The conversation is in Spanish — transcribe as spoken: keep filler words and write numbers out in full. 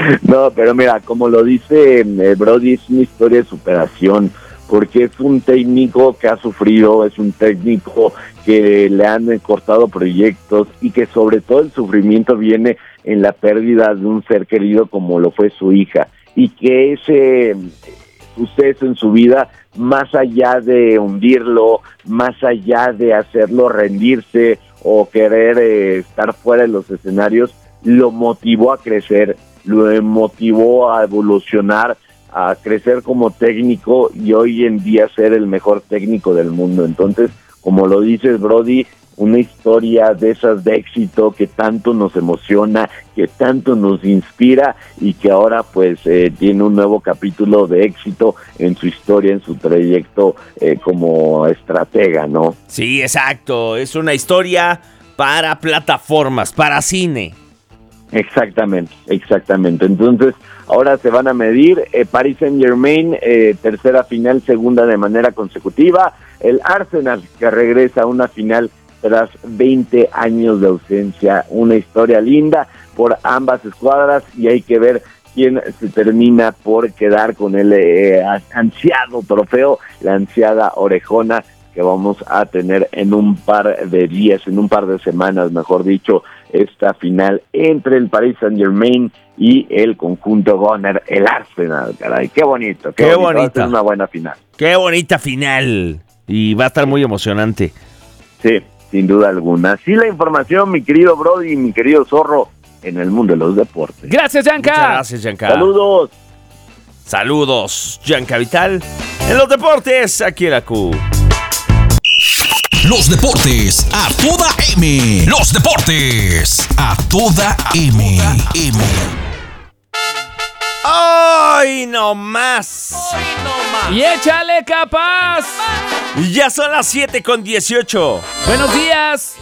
No, pero mira, como lo dice eh, Brody, es una historia de superación, porque es un técnico que ha sufrido, es un técnico que le han cortado proyectos y que sobre todo el sufrimiento viene en la pérdida de un ser querido como lo fue su hija, y que ese suceso en su vida, más allá de hundirlo, más allá de hacerlo rendirse o querer eh, estar fuera de los escenarios, lo motivó a crecer, lo motivó a evolucionar, a crecer como técnico y hoy en día ser el mejor técnico del mundo. Entonces, como lo dices, Brody, una historia de esas de éxito que tanto nos emociona, que tanto nos inspira y que ahora pues eh, tiene un nuevo capítulo de éxito en su historia, en su trayecto eh, como estratega, ¿no? Sí, exacto, es una historia para plataformas, para cine. Exactamente, exactamente. Entonces, ahora se van a medir eh, Paris Saint-Germain, eh, tercera final, segunda de manera consecutiva. El Arsenal, que regresa a una final tras veinte años de ausencia. Una historia linda por ambas escuadras y hay que ver quién se termina por quedar con el eh, ansiado trofeo, la ansiada orejona que vamos a tener en un par de días, en un par de semanas, mejor dicho, esta final entre el Paris Saint-Germain y el conjunto Gunner, el Arsenal, caray, qué bonito, qué, qué bonito, bonita. va a ser una buena final. Qué bonita final, y va a estar muy emocionante. Sí, sin duda alguna. Así la información, mi querido Brody, mi querido Zorro, en el mundo de los deportes. Gracias, Yanka. Muchas gracias, Yanka. Saludos. Saludos, Yanka Vital. En los deportes, aquí en la Q. Los deportes a toda M. Los deportes a toda M. M. ¡Ay, no más! ¡Ay, no más! ¡Y échale, capaz! Ya son las siete con dieciocho. Buenos días.